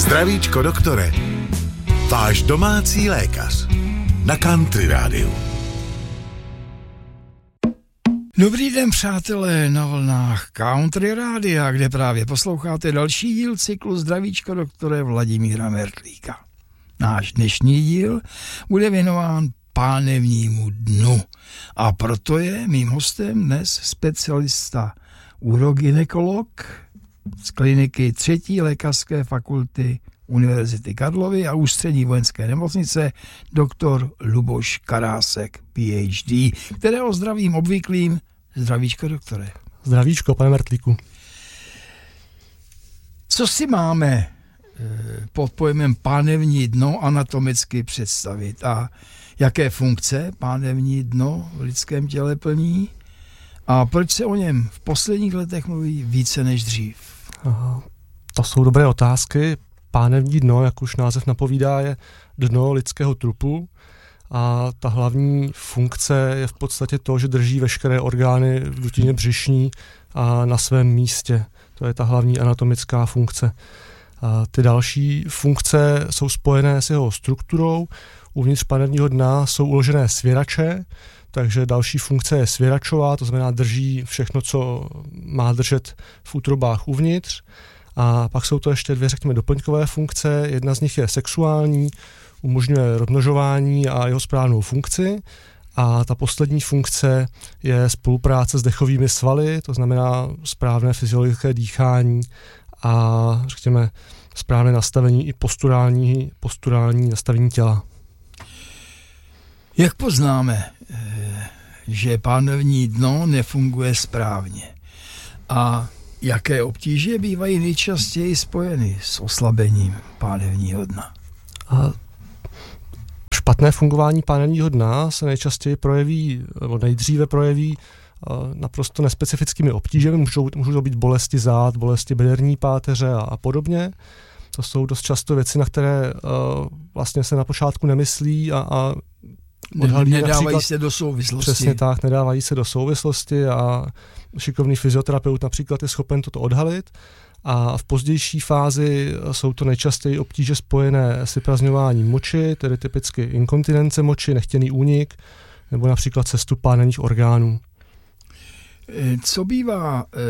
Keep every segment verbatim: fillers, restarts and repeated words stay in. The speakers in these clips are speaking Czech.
Zdravíčko doktore, váš domácí lékař na Country Rádiu. Dobrý den, přátelé, na vlnách Country Rádia, kde právě posloucháte další díl cyklu Zdravíčko doktore Vladimíra Mertlíka. Náš dnešní díl bude věnován pánevnímu dnu a proto je mým hostem dnes specialista urogynekolog z kliniky třetí lékařské fakulty Univerzity Karlovy a Ústřední vojenské nemocnice doktor Luboš Karásek, P H D, kterého zdravím obvyklým. Zdravíčko, doktore. Zdravíčko, pane Mertlíku. Co si máme pod pojmem pánevní dno anatomicky představit a jaké funkce pánevní dno v lidském těle plní a proč se o něm v posledních letech mluví více než dřív? Aha, to jsou dobré otázky. Pánevní dno, jak už název napovídá, je dno lidského trupu a ta hlavní funkce je v podstatě to, že drží veškeré orgány v dutině břišní a na svém místě. To je ta hlavní anatomická funkce. A ty další funkce jsou spojené s jeho strukturou. Uvnitř pánevního dna jsou uložené svěrače, takže další funkce je svěračová, to znamená drží všechno, co má držet v útrobách uvnitř. A pak jsou to ještě dvě, řekněme, doplňkové funkce. Jedna z nich je sexuální, umožňuje rozmnožování a jeho správnou funkci. A ta poslední funkce je spolupráce s dechovými svaly, to znamená správné fyziologické dýchání a, řekněme, správné nastavení i posturální, posturální nastavení těla. Jak poznáme, že pánevní dno nefunguje správně? A jaké obtíže bývají nejčastěji spojeny s oslabením pánevního dna? A špatné fungování pánevního dna se nejčastěji projeví, nebo nejdříve projeví naprosto nespecifickými obtížemi. Můžou, můžou to být bolesti zád, bolesti bederní páteře a, a podobně. To jsou dost často věci, na které uh, vlastně se na počátku nemyslí a, a odhalí nedávají se do souvislosti. Přesně tak, nedávají se do souvislosti a šikovný fyzioterapeut například je schopen toto odhalit. A v pozdější fázi jsou to nejčastěji obtíže spojené s vyprazňováním moči, tedy typicky inkontinence moči, nechtěný únik, nebo například cestu pánevních orgánů. Co bývá e,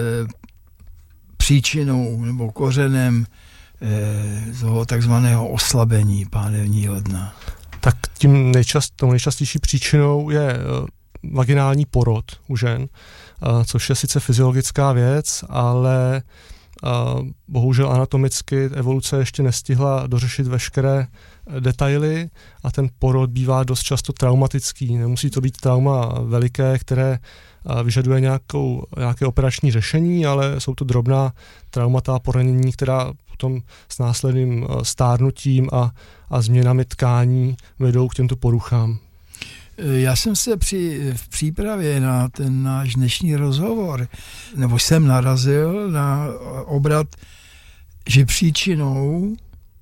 příčinou nebo kořenem e, toho takzvaného oslabení pánevního dna? Tak tím nejčast, tou nejčastější příčinou je e, vaginální porod u žen, e, což je sice fyziologická věc, ale a bohužel anatomicky evoluce ještě nestihla dořešit veškeré detaily a ten porod bývá dost často traumatický. Nemusí to být trauma veliké, které vyžaduje nějakou, nějaké operační řešení, ale jsou to drobná traumata a poranění, která potom s následným stárnutím a, a změnami tkání vedou k těmto poruchám. Já jsem se při v přípravě na ten náš dnešní rozhovor, nebo jsem narazil na obrat, že příčinou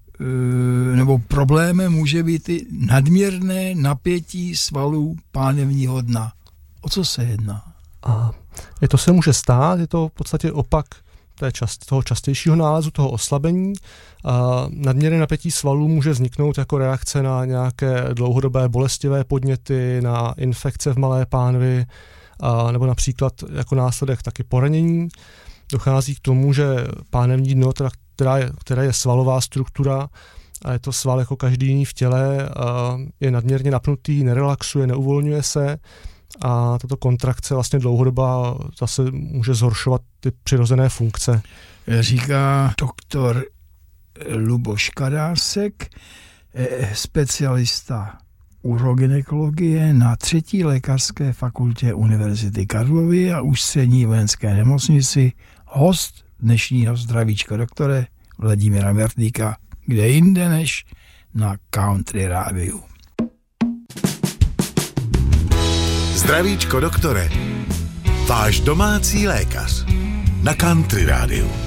nebo problémem může být i nadměrné napětí svalů pánevního dna. O co se jedná? A je to se může stát, je to v podstatě opak té čast, toho častějšího nálezu, toho oslabení. A nadměrné napětí svalů může vzniknout jako reakce na nějaké dlouhodobé bolestivé podněty, na infekce v malé pánvi, a nebo například jako následek taky poranění. Dochází k tomu, že pánevní dno, která je, která je svalová struktura, a je to sval jako každý jiný v těle, je nadměrně napnutý, nerelaxuje, neuvolňuje se, a tato kontrakce vlastně dlouhodobá zase může zhoršovat ty přirozené funkce. Říká doktor Luboš Karásek, specialista urogynekologie na třetí lékařské fakultě Univerzity Karlovy a Ústřední vojenské nemocnici, host dnešního Zdravíčka doktore Vladimíra Mertlíka, kde jinde než na Country Rádiu. Zdravíčko doktore, váš domácí lékař na Country Rádiu.